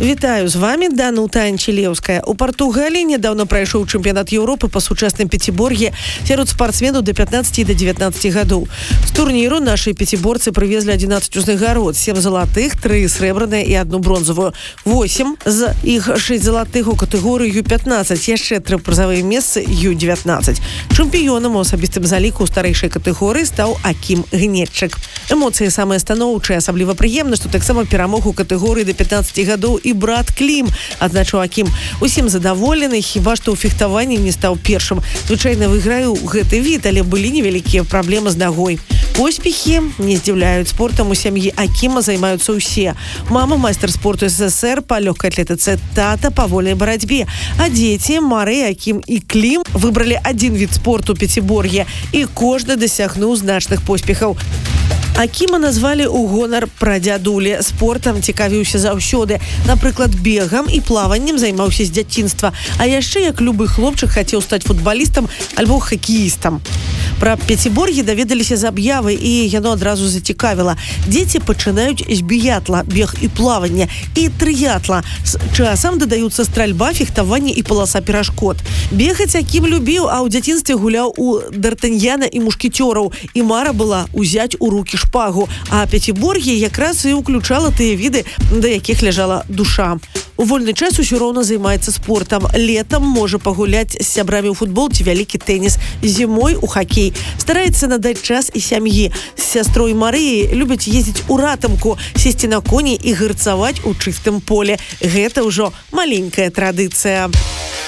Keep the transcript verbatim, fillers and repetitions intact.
Вітаю, з вами Данута Анчелеўская. У Партугаліі недавно прайшоў чэмпіянат Еўропы па сучасным пяцібор'і сярод спартсменаў да пятнаццаці і да дзевятнаццаці гадоў. З турніру нашы пяціборцы прывезлі адзінаццаць узнагарод, сем залатых, тры срэбраныя і одну бронзавую. восемь з іх шэсць залатых у катэгорыі ю пятнаццаць, яшчэ тры прызавыя месцы ю дзевятнаццаць. Чэмпіёнам у асабістым заліку ў старэйшай катэгорыі стаў Акім Гнетчык. Эмоцыі самыя станоўчыя, асабліва прыемна, што таксама перамог у катэгорыі да пятнаццаці гадоў і брат Клім, адзначыў Акім. Усім задаволены, хіба што ў фехтаванні не стаў першым. Звычайна выйграю гэты від, але былі невялікія праблемы з нагой. Поспехи не здзіўляюць. Спортам у сям'і Акіма займаюцца ўсе. Мама майстар спорту эс эс эс эр па лёгкай атлетыцы, тата па вольнай барацьбе. А дзеці Марыя, Акім і Клім выбралі адзін від спорту пяцібор'я, і кожны дасягнуў значных поспехаў. Акіма назвалі ў гонар прадзядулі. Спортам цікавіўся заўсёды. Напрыклад, бегам і плаваннем займаўся з дзяцінства. А яшчэ, як любы хлопчык, хацеў стаць футбалістам альбо хакеістам. Пра пяцібор'і даведаліся з аб'явы, і яно адразу зацікавіла. Дзеці пачынаюць з біятла, бег і плавання, і трыятла. З часам дадаюцца стральба, фехтаванне і паласа перашкод. Бегаць Акім любіў, а ў дзяцінстве гуляў у д'Артаньяна і мушкецёраў. І мара была узяць у рукі шпагу. А пяцібор'е якраз і ўключала тыя віды, да якіх ляжала душа. У вольны час усё роўна займаецца спортам. Летам можа пагуляць з сябрамі ў футбол ці вялікі тэніс. Зімой у хакей. Стараецца надаць час і сям'і. З сястрой Марыяй любяць ездзіць у ратамку, сесці на коні і гарцаваць у чыстым поле. Гэта ўжо маленькая традыцыя.